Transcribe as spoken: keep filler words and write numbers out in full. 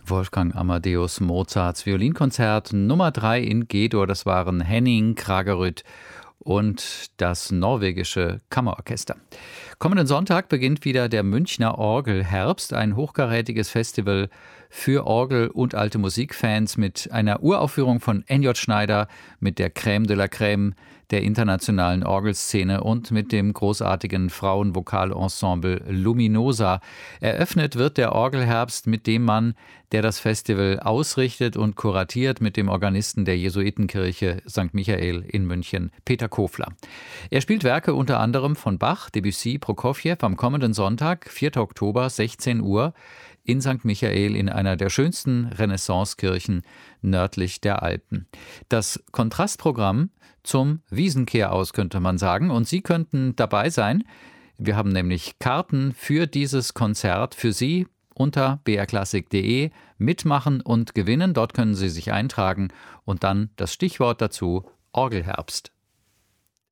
Wolfgang Amadeus Mozarts Violinkonzert Nummer drei in G-Dur. Das waren Henning Kragerød und das norwegische Kammerorchester. Kommenden Sonntag beginnt wieder der Münchner Orgelherbst, ein hochkarätiges Festival für Orgel- und alte Musikfans mit einer Uraufführung von N J Schneider, mit der Crème de la Crème der internationalen Orgelszene und mit dem großartigen Frauenvokalensemble Luminosa. Eröffnet wird der Orgelherbst mit dem Mann, der das Festival ausrichtet und kuratiert, mit dem Organisten der Jesuitenkirche Sankt Michael in München, Peter Kofler. Er spielt Werke unter anderem von Bach, Debussy, Prokofjew am kommenden Sonntag, vierten Oktober, sechzehn Uhr, in Sankt Michael in einer der schönsten Renaissancekirchen nördlich der Alpen. Das Kontrastprogramm zum Wiesenkehr-aus, könnte man sagen, und Sie könnten dabei sein. Wir haben nämlich Karten für dieses Konzert für Sie unter b r klassik punkt de. Mitmachen und gewinnen. Dort können Sie sich eintragen und dann das Stichwort dazu: Orgelherbst.